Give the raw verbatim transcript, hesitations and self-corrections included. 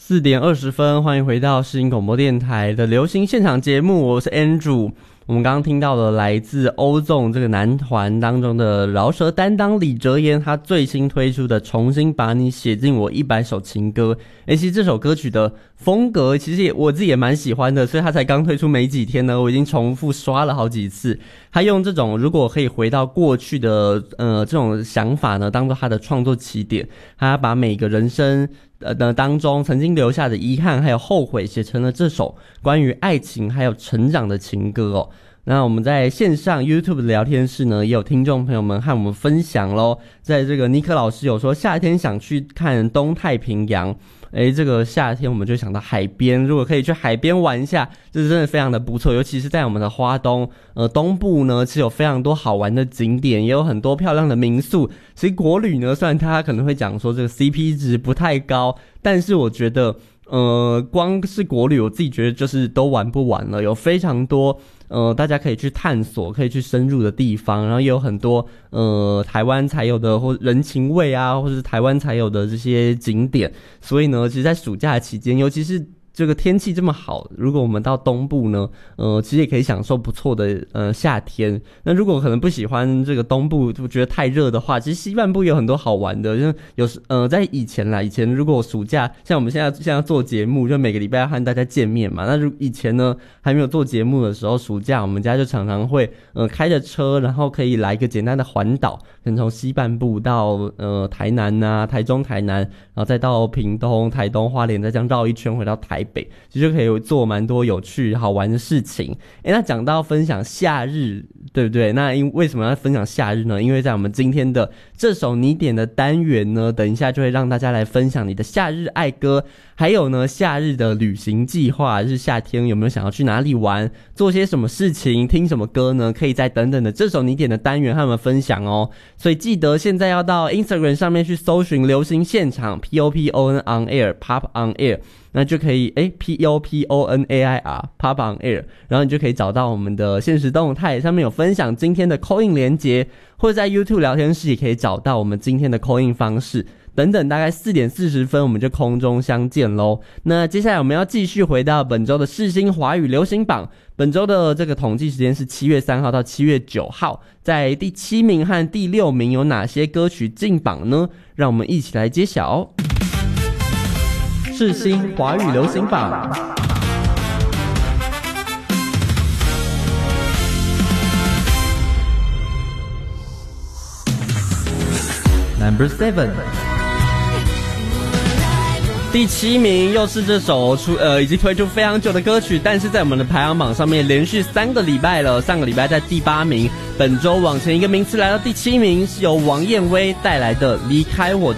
四点二十分，欢迎回到世新广播电台的流行现场节目，我是 Andrew。我们刚刚听到了来自欧纵这个男团当中的饶舌担当李哲言，他最新推出的《重新把你写进我一百首情歌》。诶，其实这首歌曲的风格其实也我自己也蛮喜欢的，所以他才刚推出没几天呢，我已经重复刷了好几次。他用这种如果可以回到过去的呃这种想法呢，当做他的创作起点，他把每个人生呃的当中曾经留下的遗憾还有后悔写成了这首关于爱情还有成长的情歌哦。那我们在线上 YouTube 的聊天室呢，也有听众朋友们和我们分享咯，在这个尼克老师有说夏天想去看东太平洋，诶，这个夏天我们就想到海边，如果可以去海边玩一下，这是真的非常的不错，尤其是在我们的花东呃东部呢，是有非常多好玩的景点，也有很多漂亮的民宿。所以国旅呢，虽然他可能会讲说这个 C P 值不太高，但是我觉得呃光是国旅我自己觉得就是都玩不完了，有非常多呃，大家可以去探索，可以去深入的地方，然后也有很多呃台湾才有的或人情味啊，或者是台湾才有的这些景点。所以呢，其实在暑假期间，尤其是这个天气这么好，如果我们到东部呢，呃，其实也可以享受不错的呃夏天。那如果可能不喜欢这个东部，就觉得太热的话，其实西半部也有很多好玩的。就有时呃，在以前啦，以前如果暑假像我们现在现在做节目，就每个礼拜要和大家见面嘛。那如以前呢还没有做节目的时候，暑假我们家就常常会呃开着车，然后可以来一个简单的环岛，可能从西半部到呃台南啊、台中、台南，然后再到屏东、台东、花莲，再这样绕一圈回到台北。其实就可以做蛮多有趣好玩的事情。诶，那讲到分享夏日，对不对？那因为什么要分享夏日呢？因为在我们今天的这首你点的单元呢，等一下就会让大家来分享你的夏日爱歌，还有呢夏日的旅行计划，是夏天有没有想要去哪里玩，做些什么事情，听什么歌呢？可以在等等的这首你点的单元和我们分享哦。所以记得现在要到 Instagram 上面去搜寻流行现场 P O P O N on air Pop on air，那就可以诶 P O P O N A I R Pop on Air， 然后你就可以找到我们的限时动态，上面有分享今天的 call in 连结，或者在 YouTube 聊天室也可以找到我们今天的 call in 方式等等。大概四点四十分我们就空中相见咯。那接下来我们要继续回到本周的世新华语流行榜，本周的这个统计时间是七月三号到七月九号，在第七名和第六名有哪些歌曲进榜呢？让我们一起来揭晓。世新华语流行榜 Number seven， 第七名又是这首出呃已经推出非常久的歌曲，但是在我们的排行榜上面连续三个礼拜了，上个礼拜在第八名，本周往前一个名次来到第七名，是由王燕威带来的《离开我的》。